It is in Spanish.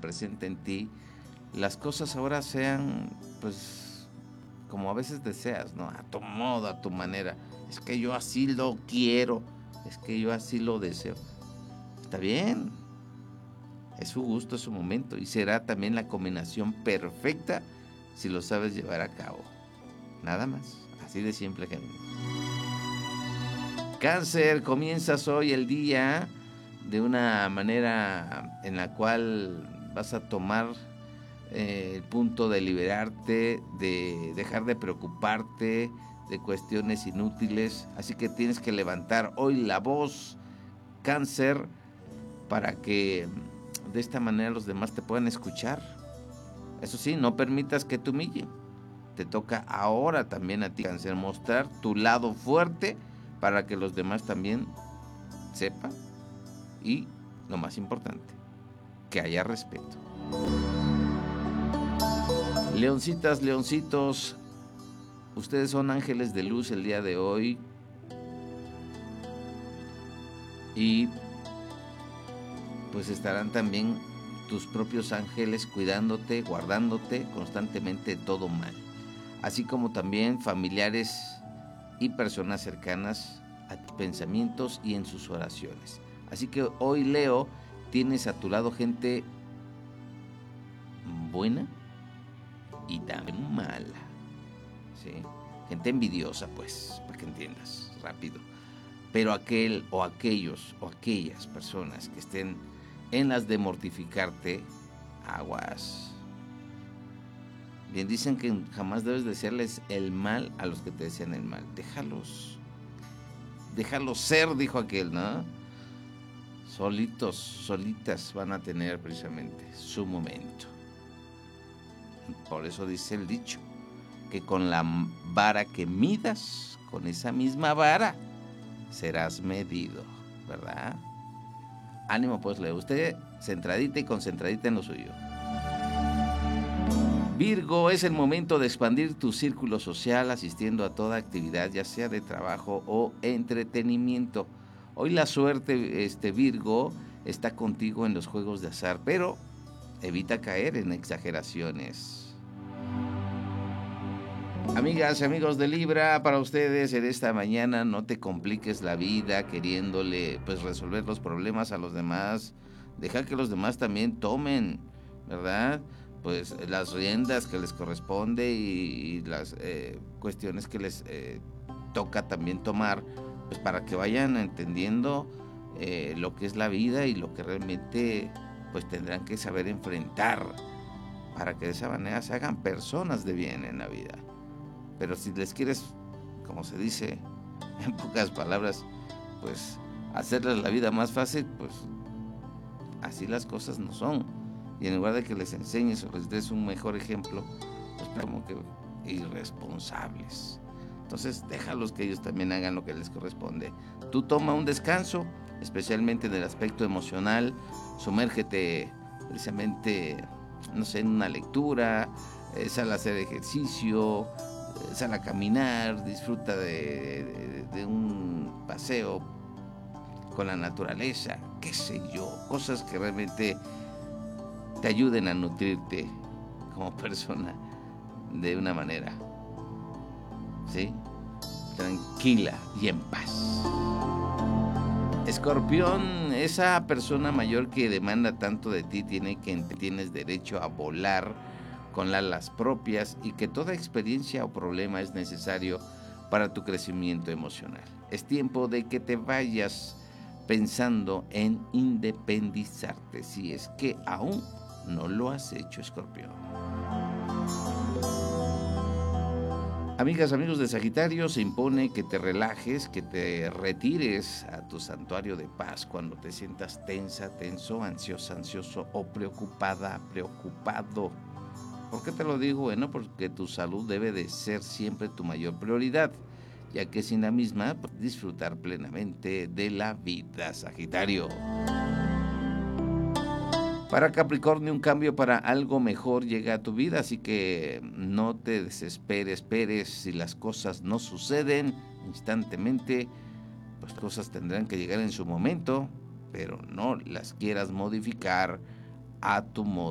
representa en ti, las cosas ahora sean, pues, como a veces deseas, ¿no? A tu modo, a tu manera. Es que yo así lo quiero, es que yo así lo deseo. Está bien, es su gusto, es su momento, y será también la combinación perfecta si lo sabes llevar a cabo. Nada más, así de simple, gente. Cáncer, comienzas hoy el día de una manera en la cual vas a tomar el punto de liberarte, de dejar de preocuparte de cuestiones inútiles. Así que tienes que levantar hoy la voz, Cáncer, para que de esta manera los demás te puedan escuchar. Eso sí, no permitas que te humillen. Te toca ahora también a ti, Cáncer, mostrar tu lado fuerte para que los demás también sepan, y lo más importante, que haya respeto. Leoncitas, leoncitos, ustedes son ángeles de luz el día de hoy, y pues estarán también tus propios ángeles cuidándote, guardándote constantemente de todo mal, así como también familiares y personas cercanas a tus pensamientos y en sus oraciones. Así que hoy, Leo, tienes a tu lado gente buena y también mala, ¿sí? Gente envidiosa, pues, para que entiendas rápido. Pero aquel o aquellos o aquellas personas que estén en las de mortificarte, aguas. Bien dicen que jamás debes desearles el mal a los que te desean el mal. Déjalos ser, dijo aquel, ¿no? Solitos, solitas van a tener precisamente su momento. Por eso dice el dicho, que con la vara que midas, con esa misma vara serás medido, ¿verdad? Ánimo pues, Leo, usted centradita y concentradita en lo suyo. Virgo, es el momento de expandir tu círculo social asistiendo a toda actividad, ya sea de trabajo o entretenimiento. Hoy la suerte, Virgo, está contigo en los juegos de azar, pero evita caer en exageraciones. Amigas y amigos de Libra, para ustedes en esta mañana, no te compliques la vida queriéndole pues resolver los problemas a los demás. Deja que los demás también tomen, ¿verdad?, pues las riendas que les corresponde y las cuestiones que les toca también tomar, pues para que vayan entendiendo lo que es la vida y lo que realmente pues tendrán que saber enfrentar, para que de esa manera se hagan personas de bien en la vida. Pero si les quieres, como se dice en pocas palabras, pues hacerles la vida más fácil, pues así las cosas no son. Y en lugar de que les enseñes o les des un mejor ejemplo, pues como que irresponsables. Entonces déjalos que ellos también hagan lo que les corresponde. Tú toma un descanso, especialmente en el aspecto emocional. Sumérgete precisamente, no sé, en una lectura, sal a hacer ejercicio, sal a caminar, disfruta de un paseo con la naturaleza, qué sé yo, cosas que realmente te ayuden a nutrirte como persona de una manera, ¿sí?, tranquila y en paz. Escorpión, esa persona mayor que demanda tanto de ti tienes derecho a volar con alas propias, y que toda experiencia o problema es necesario para tu crecimiento emocional. Es tiempo de que te vayas pensando en independizarte, si es que aún no lo has hecho, Escorpión. Amigas, amigos de Sagitario, se impone que te relajes, que te retires a tu santuario de paz cuando te sientas tensa, tenso, ansiosa, ansioso o preocupada, preocupado. ¿Por qué te lo digo? Bueno, porque tu salud debe de ser siempre tu mayor prioridad, ya que sin la misma, pues, disfrutar plenamente de la vida, Sagitario. Para Capricornio, un cambio para algo mejor llega a tu vida, así que no te desesperes, si las cosas no suceden instantáneamente, pues cosas tendrán que llegar en su momento, pero no las quieras modificar a tu modo.